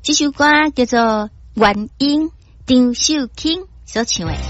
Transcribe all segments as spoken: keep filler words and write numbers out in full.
这首歌叫做《原因》，张秀卿所唱的。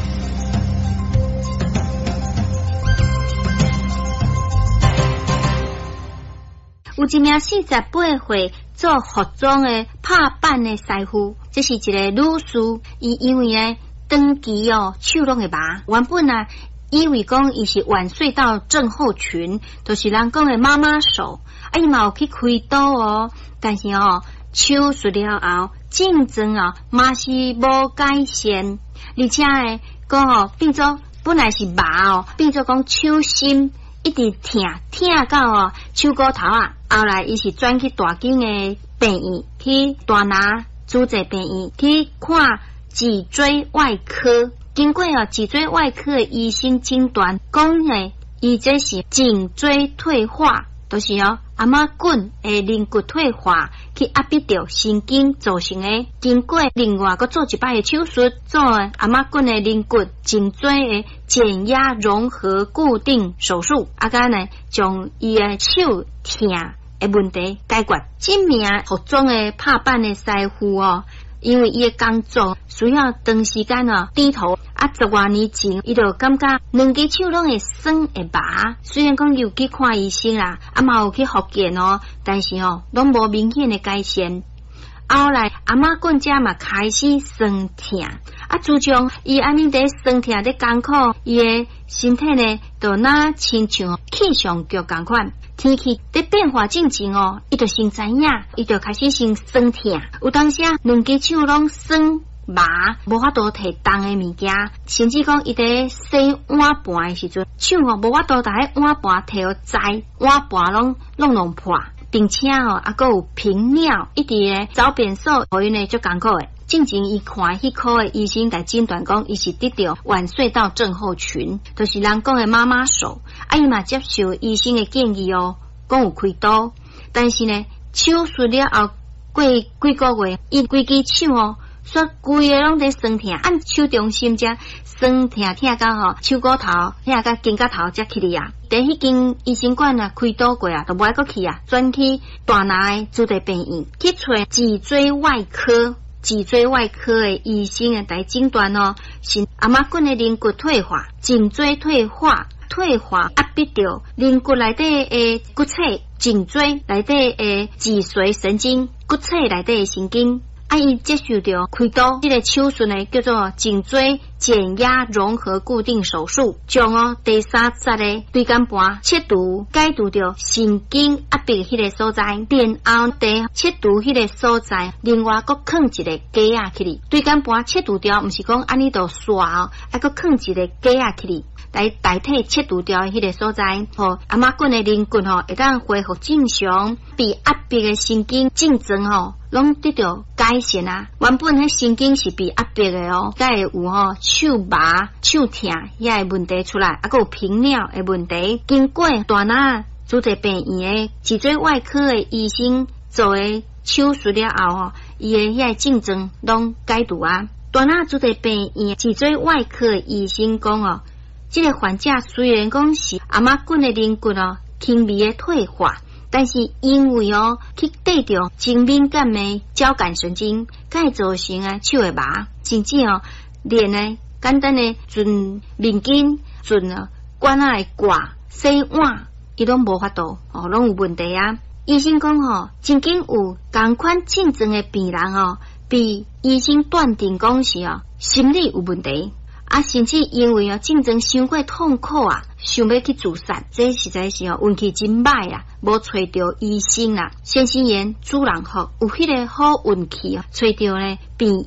有一名四十八岁做服装的拍板的师傅，这是一个女士，伊因为呢长期哦手拢会麻，原本啊以为讲伊是晚睡到症候群，就是人讲的妈妈手，啊伊嘛有去开刀哦，但是哦手术了后症状啊嘛是无改善，而且呢讲哦变做本来是麻哦，变做讲手心一直痛，痛到哦手骨头啊。后来伊是转去大间的病院，去大拿主治病院去看脊椎外科。经过哦脊椎外科的医生诊断，讲呢，伊这是颈椎退化，就是哦阿妈棍的韧骨退化去压迫到神经造成的。经过另外个做一摆的手术，做阿妈棍的韧骨颈椎的减压融合固定手术，啊个呢将伊的手痛的问题解决。这名服装的拍板的师傅哦，因为伊的工作需要长时间哦低头，啊十多年前伊就感觉两只手拢会酸会麻，虽然讲有去看医生啦，啊嘛有去复健哦，但是哦拢无明显的改善。后来阿嬷棍家嘛开始酸痛，啊自从伊安尼伫酸痛伫艰苦，伊的身体呢就那亲像气象局共款。天气在变化进前哦，伊就先知影，伊就开始先酸痛，有当时啊，两只手拢酸麻，无法度摕重的物件，甚至讲伊在洗碗盘的时阵，手哦无法度把迄碗盘摕好栽，碗盘拢弄弄破，并且哦，啊个有频尿，一直咧找便所，互伊呢足艰苦的。进前伊看迄科的医生来诊断讲，伊是得到晚睡到症候群，就是人讲的妈妈手。啊，伊嘛接受医生的建议哦，讲有开刀，但是呢，手术了后过几个月，伊规支手哦，煞规个拢在酸痛，按手中心只酸痛痛到吼手骨头，痛到肩胛头才起嚟啊。伫迄间医生馆啊开刀过啊，都无爱阁去啊，转去大拿的主治病院去找脊椎外科。脊椎外科的医生啊，来诊断哦，是阿妈棍的韧骨退化、颈椎退化、退化压迫到韧骨内底的骨髓、颈椎内底的脊髓神经、骨髓内底的神经。啊，伊接受到开刀，这个手术呢叫做颈椎减压融合固定手术，将哦第三节的椎间盘切除，解除掉神经压迫迄个所在，然后第切除迄个所在，另外搁放一个架啊起哩。椎间盘切除掉，毋是讲安尼就煞哦，还搁放一个架啊起哩。来代替切除掉迄个所在，吼阿妈棍的韧骨吼会当恢复正常，被压迫的神经症状吼拢得到改善啊。原本迄神经是被压迫的哦，才会有吼手麻、手痛遐个问题出来，啊，还有频尿的问题。经过大拿主治病院的脊椎外科的医生做的手术了后吼，伊的遐个症状拢解除啊。大拿主治病院脊椎外科的医生讲哦。这个患者虽然讲是阿妈棍的韧骨哦轻微的退化，但是因为哦去对着真敏感的交感神经，该造成啊手会麻，甚至哦连呢简单的准面巾、准啊管啊的挂、洗碗，伊拢无法度哦，拢有问题啊。医生讲吼，真紧有同款症状的病人哦，被医生断定讲是哦心理有问题。啊，甚至因为哦，竞争伤过痛苦啊，想要去自杀，这实在是哦运气真歹啊，无找到医生啦。先生言主人福有迄个好运气哦，找到呢病